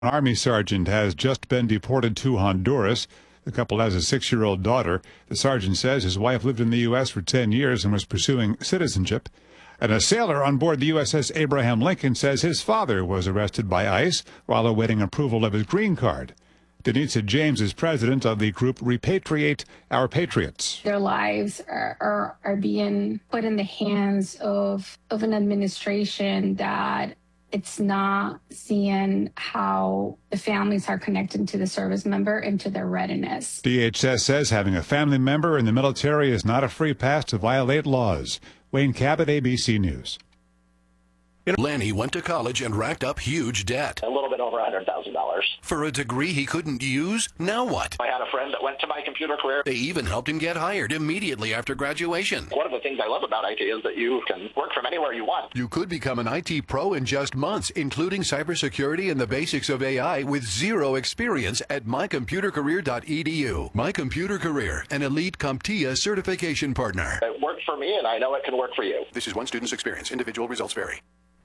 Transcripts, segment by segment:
Army sergeant has just been deported to Honduras. The couple has a 6-year-old daughter. The sergeant says his wife lived in the U.S. for 10 years and was pursuing citizenship. And a sailor on board the USS Abraham Lincoln says his father was arrested by ICE while awaiting approval of his green card. Denitza James is president of the group Repatriate Our Patriots. Their lives are being put in the hands of an administration that it's not seeing how the families are connected to the service member and to their readiness. DHS says having a family member in the military is not a free pass to violate laws. Wayne Cabot, ABC News. Lanny went to college and racked up huge debt. A little bit over $100,000. For a degree he couldn't use? Now what? I had a friend that went to My Computer Career. They even helped him get hired immediately after graduation. One of the things I love about IT is that you can work from anywhere you want. You could become an IT pro in just months, including cybersecurity and the basics of AI with zero experience at mycomputercareer.edu. My Computer Career, an elite CompTIA certification partner. It worked for me, and I know it can work for you. This is one student's experience. Individual results vary.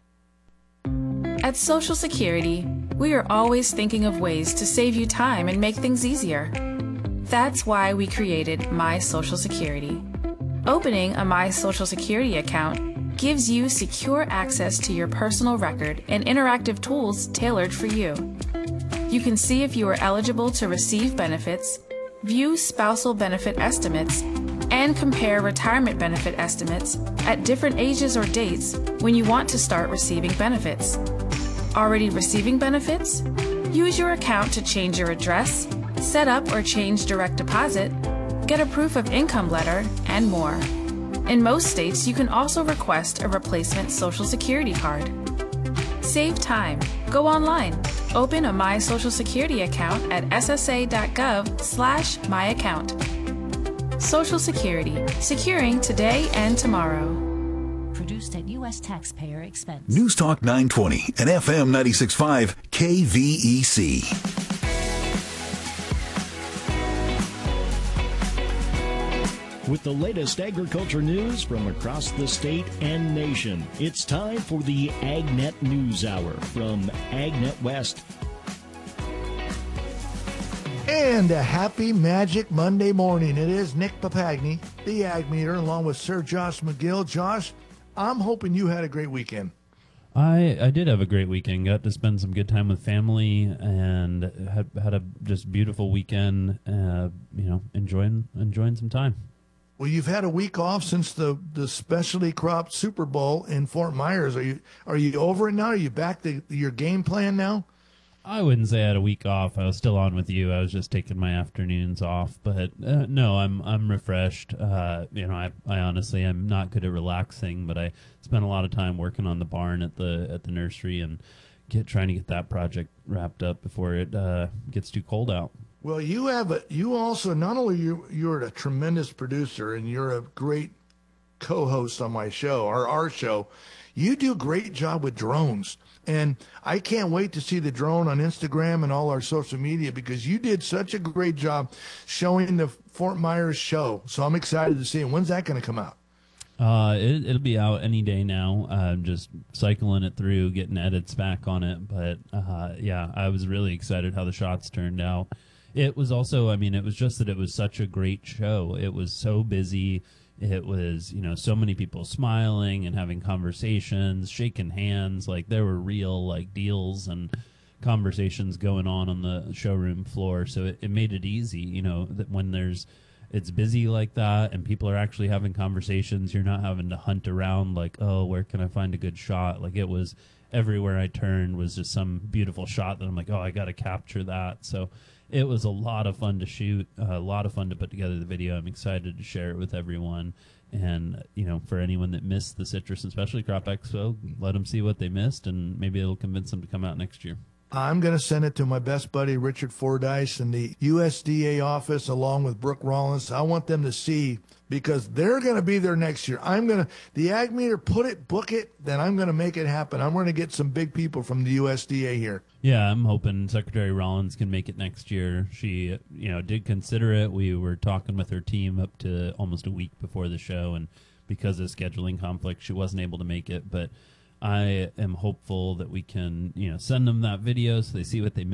At Social Security, we are always thinking of ways to save you time and make things easier. That's why we created My Social Security. Opening a My Social Security account gives you secure access to your personal record and interactive tools tailored for you. You can see if you are eligible to receive benefits, view spousal benefit estimates, and compare retirement benefit estimates at different ages or dates when you want to start receiving benefits. Already receiving benefits? Use your account to change your address, set up or change direct deposit, get a proof of income letter, and more. In most states, you can also request a replacement Social Security card. Save time. Go online. Open a My Social Security account at ssa.gov/myaccount. Social Security, securing today and tomorrow. Produced at U.S. taxpayer expense. News Talk 920 and FM 96.5 KVEC. With the latest agriculture news from across the state and nation, it's time for the AgNet News Hour from AgNet West. And a happy Magic Monday morning. It is Nick Papagni, the Ag Meter, along with Sir Josh McGill. Josh, I'm hoping you had a great weekend. I did have a great weekend. Got to spend some good time with family and had a just beautiful weekend. Enjoying some time. Well, you've had a week off since the specialty crop Super Bowl in Fort Myers. Are you over it now? Are you back to your game plan now? I wouldn't say I had a week off. I was still on with you. I was just taking my afternoons off. But no, I'm refreshed. I honestly am not good at relaxing, but I spent a lot of time working on the barn at the nursery and trying to get that project wrapped up before it gets too cold out. Well, you also not only you're a tremendous producer and you're a great co-host on my show or our show. You do a great job with drones. And I can't wait to see the drone on Instagram and all our social media because you did such a great job showing the Fort Myers show. So I'm excited to see it. When's that going to come out? It'll be out any day now. I'm just cycling it through, getting edits back on it. But I was really excited how the shots turned out. It was also, it was just that it was such a great show. It was so busy. It was, so many people smiling and having conversations, shaking hands. Like there were real deals and conversations going on the showroom floor. So it made it easy, that when it's busy like that and people are actually having conversations, you're not having to hunt around like, oh, where can I find a good shot? Like it was everywhere I turned was just some beautiful shot that I'm like, oh, I got to capture that. So it was a lot of fun to shoot, a lot of fun to put together the video. I'm excited to share it with everyone. And, for anyone that missed the Citrus and Specialty Crop Expo, let them see what they missed, and maybe it'll convince them to come out next year. I'm going to send it to my best buddy, Richard Fordyce, in the USDA office, along with Brooke Rollins. I want them to see, because they're going to be there next year. The Ag Meter, book it, then I'm going to make it happen. I'm going to get some big people from the USDA here. Yeah, I'm hoping Secretary Rollins can make it next year. She, did consider it. We were talking with her team up to almost a week before the show, and because of scheduling conflict, she wasn't able to make it. But I am hopeful that we can, send them that video so they see what they